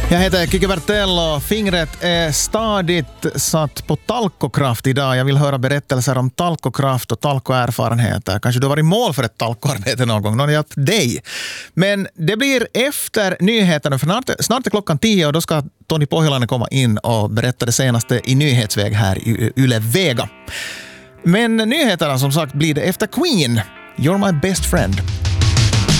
Jag heter Kike Bertell och fingret är stadigt satt på talkokraft idag. Jag vill höra berättelser om talkokraft och talkoerfarenheter. Kanske du har varit mål för ett talkoarbete någon gång. Någon har hjälpt dig. Men det blir efter nyheterna. För snart är klockan 10 och då ska Tony Pohjolainen komma in och berätta det senaste i nyhetsväg här i Yle Vega. Men nyheterna som sagt blir det efter Queen. You're my best friend.